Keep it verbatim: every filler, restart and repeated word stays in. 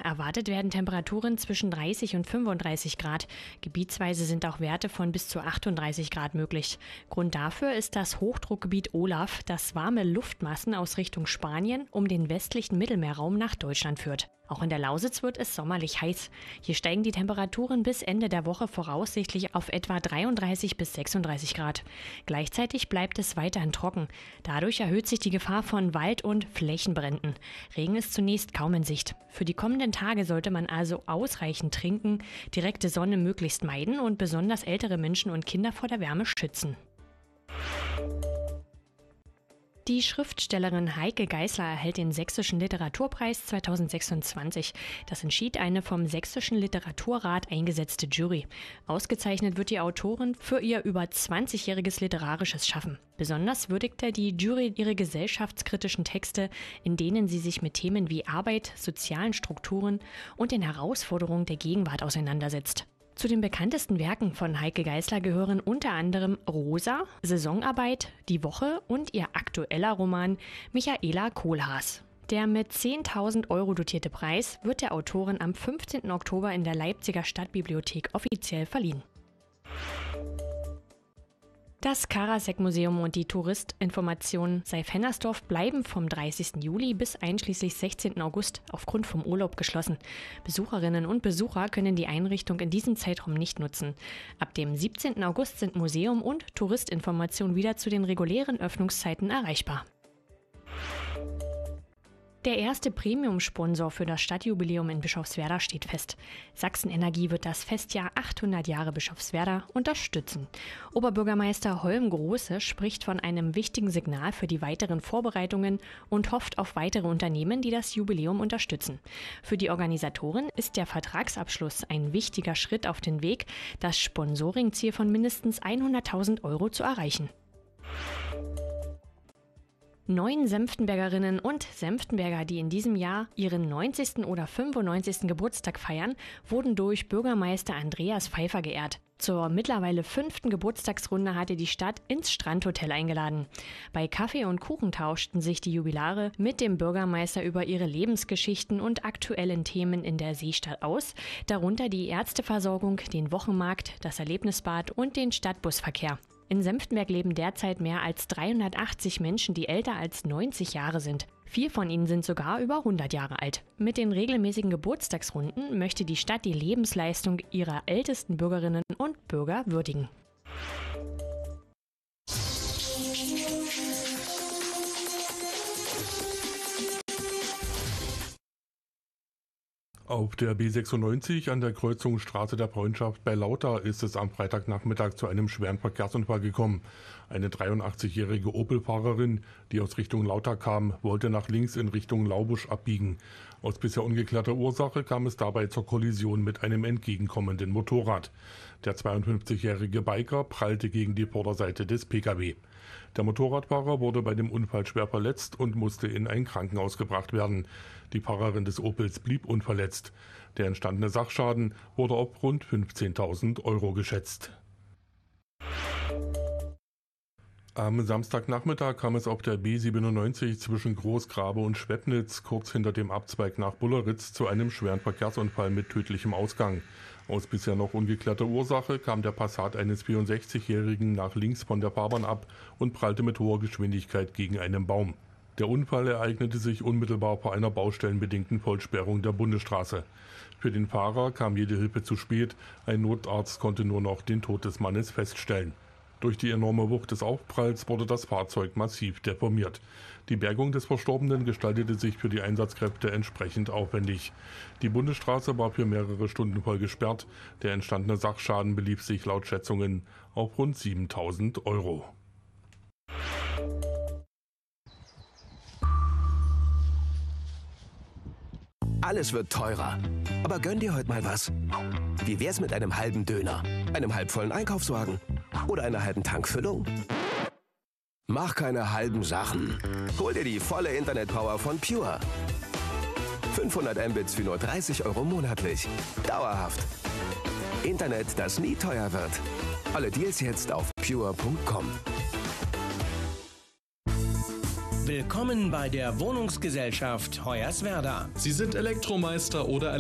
Erwartet werden Temperaturen zwischen dreißig und fünfunddreißig Grad. Gebietsweise sind auch Werte von bis zu achtunddreißig Grad möglich. Grund dafür ist das Hochdruckgebiet Olaf, das warme Luftmassen aus Richtung Spanien um den westlichen Mittelmeerraum nach Deutschland führt. Auch in der Lausitz wird es sommerlich heiß. Hier steigen die Temperaturen bis Ende der Woche voraussichtlich auf etwa dreiunddreißig bis sechsunddreißig Grad. Gleichzeitig bleibt es weiterhin trocken. Dadurch erhöht sich die Gefahr von Wald- und Flächenbränden. Regen ist zunächst kaum in Sicht. Für die kommenden Tage sollte man also ausreichend trinken, direkte Sonne möglichst meiden und besonders ältere Menschen und Kinder vor der Wärme schützen. Die Schriftstellerin Heike Geisler erhält den Sächsischen Literaturpreis zweitausendsechsundzwanzig. Das entschied eine vom Sächsischen Literaturrat eingesetzte Jury. Ausgezeichnet wird die Autorin für ihr über zwanzigjähriges literarisches Schaffen. Besonders würdigte die Jury ihre gesellschaftskritischen Texte, in denen sie sich mit Themen wie Arbeit, sozialen Strukturen und den Herausforderungen der Gegenwart auseinandersetzt. Zu den bekanntesten Werken von Heike Geisler gehören unter anderem Rosa, Saisonarbeit, Die Woche und ihr aktueller Roman Michaela Kohlhaas. Der mit zehntausend Euro dotierte Preis wird der Autorin am fünfzehnten Oktober in der Leipziger Stadtbibliothek offiziell verliehen. Das Karasek-Museum und die Touristinformation Seif-Hennersdorf bleiben vom dreißigsten Juli bis einschließlich sechzehnten August aufgrund vom Urlaub geschlossen. Besucherinnen und Besucher können die Einrichtung in diesem Zeitraum nicht nutzen. Ab dem siebzehnten August sind Museum und Touristinformation wieder zu den regulären Öffnungszeiten erreichbar. Der erste Premium-Sponsor für das Stadtjubiläum in Bischofswerda steht fest. Sachsen-Energie wird das Festjahr achthundert Jahre Bischofswerda unterstützen. Oberbürgermeister Holm Große spricht von einem wichtigen Signal für die weiteren Vorbereitungen und hofft auf weitere Unternehmen, die das Jubiläum unterstützen. Für die Organisatoren ist der Vertragsabschluss ein wichtiger Schritt auf den Weg, das Sponsoringziel von mindestens hunderttausend Euro zu erreichen. Neun Senftenbergerinnen und Senftenberger, die in diesem Jahr ihren neunzigsten oder fünfundneunzigsten Geburtstag feiern, wurden durch Bürgermeister Andreas Pfeiffer geehrt. Zur mittlerweile fünften Geburtstagsrunde hatte die Stadt ins Strandhotel eingeladen. Bei Kaffee und Kuchen tauschten sich die Jubilare mit dem Bürgermeister über ihre Lebensgeschichten und aktuellen Themen in der Seestadt aus, darunter die Ärzteversorgung, den Wochenmarkt, das Erlebnisbad und den Stadtbusverkehr. In Senftenberg leben derzeit mehr als dreihundertachtzig Menschen, die älter als neunzig Jahre sind. Vier von ihnen sind sogar über hundert Jahre alt. Mit den regelmäßigen Geburtstagsrunden möchte die Stadt die Lebensleistung ihrer ältesten Bürgerinnen und Bürger würdigen. Auf der B sechsundneunzig an der Kreuzung Straße der Freundschaft bei Lauter ist es am Freitagnachmittag zu einem schweren Verkehrsunfall gekommen. Eine dreiundachtzigjährige Opel-Fahrerin, die aus Richtung Lauter kam, wollte nach links in Richtung Laubusch abbiegen. Aus bisher ungeklärter Ursache kam es dabei zur Kollision mit einem entgegenkommenden Motorrad. Der zweiundfünfzigjährige Biker prallte gegen die Vorderseite des Pkw. Der Motorradfahrer wurde bei dem Unfall schwer verletzt und musste in ein Krankenhaus gebracht werden. Die Fahrerin des Opels blieb unverletzt. Der entstandene Sachschaden wurde auf rund fünfzehntausend Euro geschätzt. Am Samstagnachmittag kam es auf der B siebenundneunzig zwischen Großgrabe und Schwebnitz, kurz hinter dem Abzweig nach Bulleritz, zu einem schweren Verkehrsunfall mit tödlichem Ausgang. Aus bisher noch ungeklärter Ursache kam der Passat eines vierundsechzigjährigen nach links von der Fahrbahn ab und prallte mit hoher Geschwindigkeit gegen einen Baum. Der Unfall ereignete sich unmittelbar vor einer baustellenbedingten Vollsperrung der Bundesstraße. Für den Fahrer kam jede Hilfe zu spät, ein Notarzt konnte nur noch den Tod des Mannes feststellen. Durch die enorme Wucht des Aufpralls wurde das Fahrzeug massiv deformiert. Die Bergung des Verstorbenen gestaltete sich für die Einsatzkräfte entsprechend aufwendig. Die Bundesstraße war für mehrere Stunden voll gesperrt. Der entstandene Sachschaden belief sich laut Schätzungen auf rund siebentausend Euro. Alles wird teurer. Aber gönn dir heute mal was. Wie wär's mit einem halben Döner, einem halbvollen Einkaufswagen oder einer halben Tankfüllung? Mach keine halben Sachen. Hol dir die volle Internetpower von Pure. fünfhundert Mbits für nur dreißig Euro monatlich. Dauerhaft. Internet, das nie teuer wird. Alle Deals jetzt auf pure punkt com. Willkommen bei der Wohnungsgesellschaft Hoyerswerda. Sie sind Elektromeister oder